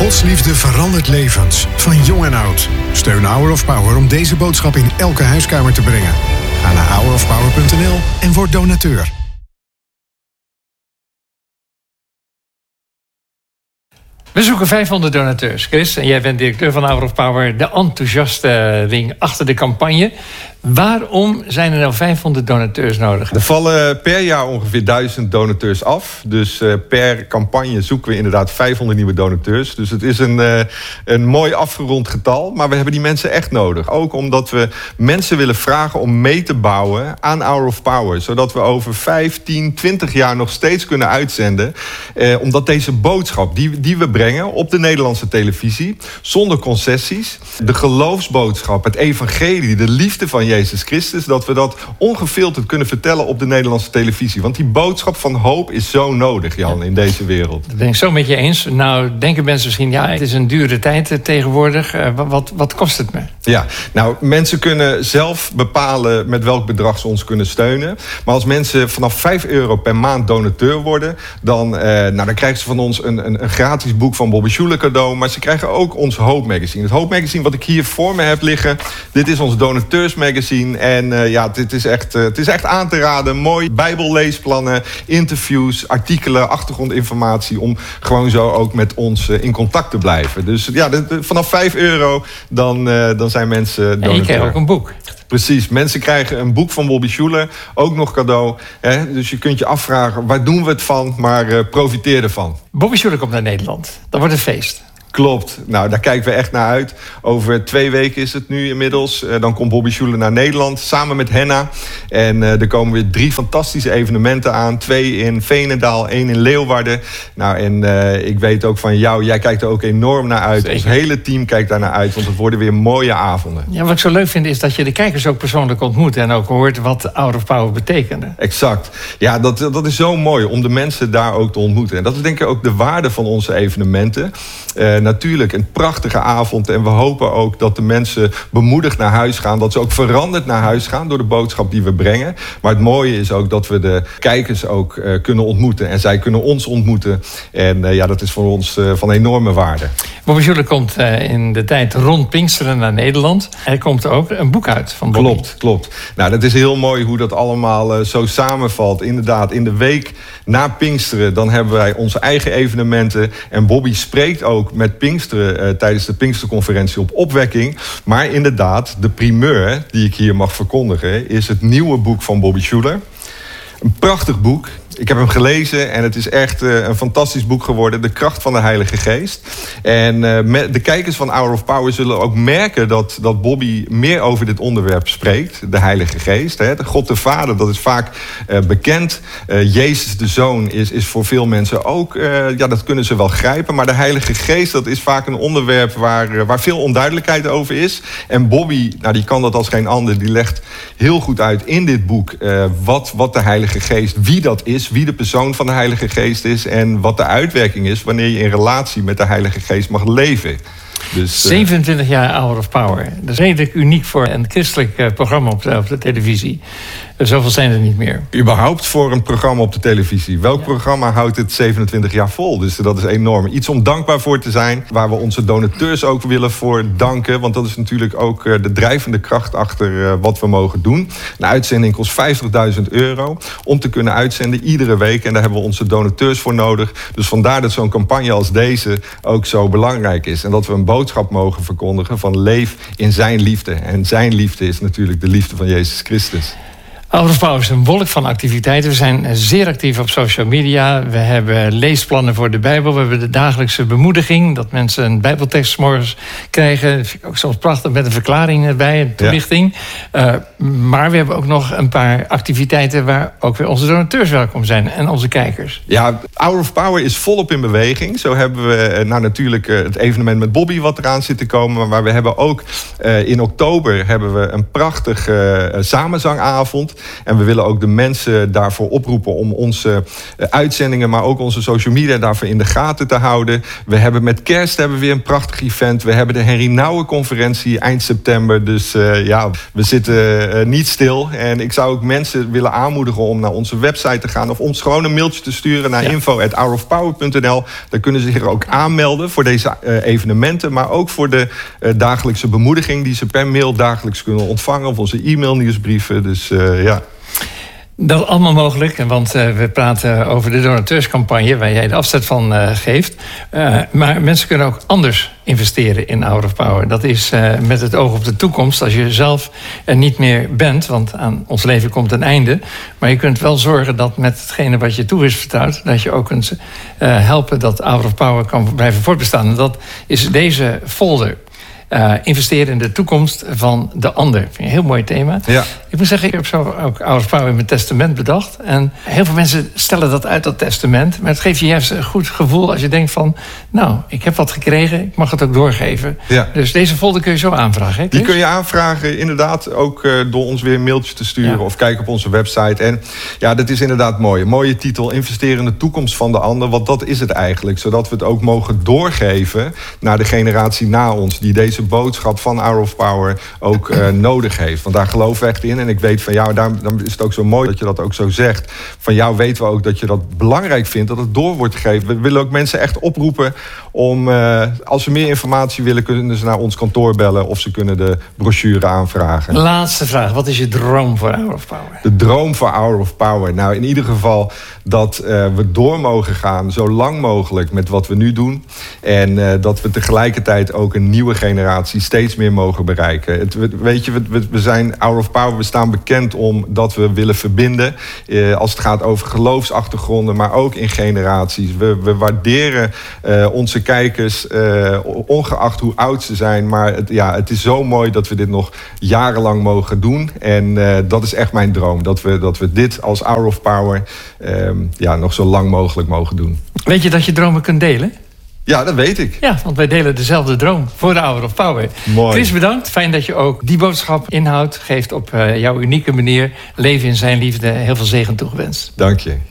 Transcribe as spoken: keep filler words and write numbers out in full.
Gods liefde verandert levens, van jong en oud. Steun Hour of Power om deze boodschap in elke huiskamer te brengen. Ga naar hour of power punt n l en word donateur. We zoeken vijfhonderd donateurs. Chris, en jij bent directeur van Hour of Power, de enthousiaste ring achter de campagne. Waarom zijn er nou vijfhonderd donateurs nodig? Er vallen per jaar ongeveer duizend donateurs af. Dus uh, per campagne zoeken we inderdaad vijfhonderd nieuwe donateurs. Dus het is een, uh, een mooi afgerond getal. Maar we hebben die mensen echt nodig. Ook omdat we mensen willen vragen om mee te bouwen aan Hour of Power. Zodat we over vijf, tien, twintig jaar nog steeds kunnen uitzenden. Uh, omdat deze boodschap die, die we brengen op de Nederlandse televisie, zonder concessies, de geloofsboodschap, het evangelie, de liefde van Jezus Christus, dat we dat ongefilterd kunnen vertellen op de Nederlandse televisie. Want die boodschap van hoop is zo nodig, Jan, in deze wereld. Dat ben ik zo met je eens. Nou, denken mensen misschien, ja, het is een dure tijd tegenwoordig. Uh, wat, wat kost het me? Ja, nou, mensen kunnen zelf bepalen met welk bedrag ze ons kunnen steunen. Maar als mensen vanaf vijf euro per maand donateur worden, dan, uh, nou, dan krijgen ze van ons een, een, een gratis boek van Bobby Schuller cadeau. Maar ze krijgen ook ons Hope Magazine. Het Hope Magazine wat ik hier voor me heb liggen, dit is ons donateursmagazine. En uh, ja, het is, echt, uh, het is echt aan te raden. Mooi bijbelleesplannen, interviews, artikelen, achtergrondinformatie, om gewoon zo ook met ons uh, in contact te blijven. Dus ja, de, de, vanaf vijf euro dan, uh, dan zijn mensen donateur. En je krijgt ook een boek. Precies, mensen krijgen een boek van Bobby Schuller, ook nog cadeau. Hè? Dus je kunt je afvragen, waar doen we het van? Maar uh, profiteer ervan. Bobby Schuller komt naar Nederland. Dat wordt een feest. Klopt. Nou, daar kijken we echt naar uit. Over twee weken is het nu inmiddels. Uh, dan komt Bobby Schuller naar Nederland, samen met Henna. En uh, er komen weer drie fantastische evenementen aan. Twee in Veenendaal, één in Leeuwarden. Nou, en uh, ik weet ook van jou, jij kijkt er ook enorm naar uit. Zeker. Ons hele team kijkt daar naar uit, want het worden weer mooie avonden. Ja, wat ik zo leuk vind is dat je de kijkers ook persoonlijk ontmoet en ook hoort wat Hour of Power betekent. Exact. Ja, dat, dat is zo mooi om de mensen daar ook te ontmoeten. En dat is denk ik ook de waarde van onze evenementen. Uh, natuurlijk een prachtige avond en we hopen ook dat de mensen bemoedigd naar huis gaan. Dat ze ook veranderd naar huis gaan door de boodschap die we brengen. Maar het mooie is ook dat we de kijkers ook uh, kunnen ontmoeten. En zij kunnen ons ontmoeten. En uh, ja, dat is voor ons uh, van enorme waarde. Bobby Schuller komt uh, in de tijd rond Pinksteren naar Nederland. Er komt ook een boek uit van Bobby. Klopt, klopt. Nou, dat is heel mooi hoe dat allemaal uh, zo samenvalt. Inderdaad, in de week na Pinksteren, dan hebben wij onze eigen evenementen. En Bobby spreekt ook met Pinksteren uh, tijdens de Pinksterconferentie op Opwekking. Maar inderdaad, de primeur die ik hier mag verkondigen is het nieuwe boek van Bobby Schuller. Een prachtig boek. Ik heb hem gelezen en het is echt uh, een fantastisch boek geworden. De kracht van de Heilige Geest. En uh, met de kijkers van Hour of Power zullen ook merken dat, dat Bobby meer over dit onderwerp spreekt. De Heilige Geest. Hè. De God de Vader, dat is vaak uh, bekend. Uh, Jezus de Zoon is, is voor veel mensen ook, uh, ja, dat kunnen ze wel grijpen. Maar de Heilige Geest, dat is vaak een onderwerp waar, uh, waar veel onduidelijkheid over is. En Bobby, nou, die kan dat als geen ander. Die legt heel goed uit in dit boek uh, wat, wat de Heilige Geest, wie dat is, wie de persoon van de Heilige Geest is en wat de uitwerking is wanneer je in relatie met de Heilige Geest mag leven. Dus, uh... zevenentwintig jaar Hour of Power. Dat is redelijk uniek voor een christelijk uh, programma op de, op de televisie. Uh, zoveel zijn er niet meer. Überhaupt voor een programma op de televisie. Welk ja. programma houdt het zevenentwintig jaar vol? Dus dat is enorm. Iets om dankbaar voor te zijn. Waar we onze donateurs ook willen voor danken. Want dat is natuurlijk ook uh, de drijvende kracht achter uh, wat we mogen doen. Een uitzending kost vijftigduizend euro. Om te kunnen uitzenden iedere week. En daar hebben we onze donateurs voor nodig. Dus vandaar dat zo'n campagne als deze ook zo belangrijk is. En dat we een boodschap mogen verkondigen van leef in zijn liefde. En zijn liefde is natuurlijk de liefde van Jezus Christus. Hour of Power is een wolk van activiteiten. We zijn zeer actief op social media. We hebben leesplannen voor de Bijbel. We hebben de dagelijkse bemoediging. Dat mensen een Bijbeltekst 's morgens krijgen. Dat vind ik ook soms prachtig met een verklaring erbij. Een toelichting. Ja. Uh, maar we hebben ook nog een paar activiteiten waar ook weer onze donateurs welkom zijn. En onze kijkers. Ja, Hour of Power is volop in beweging. Zo hebben we nou natuurlijk het evenement met Bobby wat eraan zit te komen. Maar we hebben ook uh, in oktober hebben we een prachtige uh, samenzangavond. En we willen ook de mensen daarvoor oproepen om onze uh, uitzendingen, maar ook onze social media daarvoor in de gaten te houden. We hebben met kerst hebben we weer een prachtig event. We hebben de Henry Nouwen conferentie eind september. Dus uh, ja, we zitten uh, niet stil. En ik zou ook mensen willen aanmoedigen om naar onze website te gaan of ons gewoon een mailtje te sturen naar ja. info at hour of power punt n l. Daar kunnen ze zich ook aanmelden voor deze uh, evenementen, maar ook voor de uh, dagelijkse bemoediging die ze per mail dagelijks kunnen ontvangen of onze e-mail nieuwsbrieven. Dus uh, ja. Dat is allemaal mogelijk, want uh, we praten over de donateurscampagne waar jij de afzet van uh, geeft. Uh, maar mensen kunnen ook anders investeren in Hour of Power. Dat is uh, met het oog op de toekomst. Als je zelf er niet meer bent, want aan ons leven komt een einde. Maar je kunt wel zorgen dat met hetgene wat je toe is vertrouwd, dat je ook kunt uh, helpen dat Hour of Power kan blijven voortbestaan. En dat is deze folder. Uh, investeren in de toekomst van de ander. Vind je een heel mooi thema. Ja. Ik moet zeggen, ik heb zo ook Hour of Power in mijn testament bedacht. En heel veel mensen stellen dat uit, dat testament. Maar het geeft je juist een goed gevoel als je denkt van, nou, ik heb wat gekregen, ik mag het ook doorgeven. Ja. Dus deze folder kun je zo aanvragen. Hè, Die kun je aanvragen, inderdaad, ook uh, door ons weer een mailtje te sturen. Ja. Of kijk op onze website. En ja, dat is inderdaad mooi. Een mooie titel, investeren in de toekomst van de ander. Want dat is het eigenlijk. Zodat we het ook mogen doorgeven naar de generatie na ons, die deze boodschap van Hour of Power ook uh, nodig heeft. Want daar geloven we echt in. En ik weet van jou, daarom is het ook zo mooi dat je dat ook zo zegt. Van jou weten we ook dat je dat belangrijk vindt, dat het door wordt gegeven. We willen ook mensen echt oproepen om, uh, als ze meer informatie willen, kunnen ze naar ons kantoor bellen of ze kunnen de brochure aanvragen. Laatste vraag. Wat is je droom voor Hour of Power? De droom voor Hour of Power? Nou, in ieder geval dat uh, we door mogen gaan zo lang mogelijk met wat we nu doen. En uh, dat we tegelijkertijd ook een nieuwe generatie steeds meer mogen bereiken. Het, weet je, we, we zijn Hour of Power, we staan bekend omdat we willen verbinden. Uh, als het gaat over geloofsachtergronden, maar ook in generaties. We, we waarderen uh, onze kijkers, uh, ongeacht hoe oud ze zijn. Maar het, ja, het is zo mooi dat we dit nog jarenlang mogen doen. En uh, dat is echt mijn droom. Dat we, dat we dit als Hour of Power um, ja, nog zo lang mogelijk mogen doen. Weet je dat je dromen kunt delen? Ja, dat weet ik. Ja, want wij delen dezelfde droom voor de Hour of Power. Mooi. Chris, bedankt. Fijn dat je ook die boodschap inhoud geeft op uh, jouw unieke manier. Leven in zijn liefde. Heel veel zegen toegewenst. Dank je.